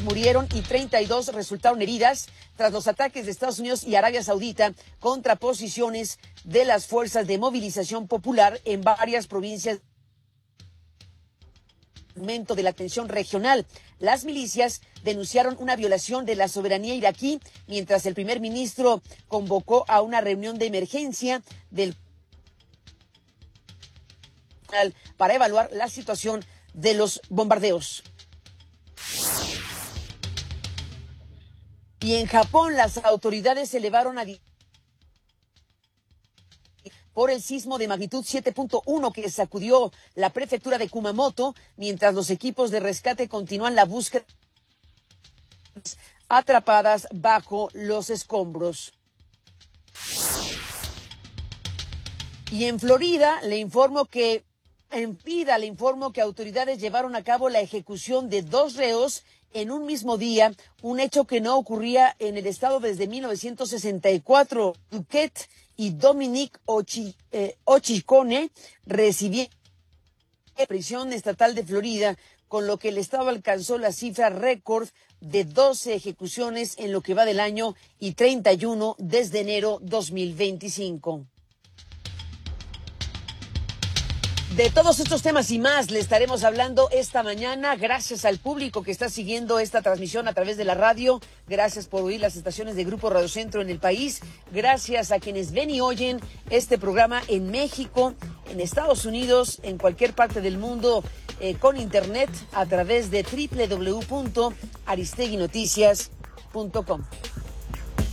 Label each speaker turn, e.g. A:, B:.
A: murieron y 32 resultaron heridas tras los ataques de Estados Unidos y Arabia Saudita contra posiciones de las fuerzas de movilización popular en varias provincias de la tensión regional. Las milicias denunciaron una violación de la soberanía iraquí, mientras el primer ministro convocó a una reunión de emergencia para evaluar la situación de los bombardeos. Y en Japón, las autoridades elevaron por el sismo de magnitud 7.1 que sacudió la prefectura de Kumamoto, mientras los equipos de rescate continúan la búsqueda atrapadas bajo los escombros. Y en Florida le informo que autoridades llevaron a cabo la ejecución de 2 reos en un mismo día, un hecho que no ocurría en el estado desde 1964. Duquette y Dominic Ochicone recibieron prisión estatal de Florida, con lo que el estado alcanzó la cifra récord de 12 ejecuciones en lo que va del año y 31 desde enero 2025. De todos estos temas y más le estaremos hablando esta mañana. Gracias al público que está siguiendo esta transmisión a través de la radio. Gracias por oír las estaciones de Grupo Radio Centro en el país. Gracias a quienes ven y oyen este programa en México, en Estados Unidos, en cualquier parte del mundo, con internet a través de www.aristeguinoticias.com.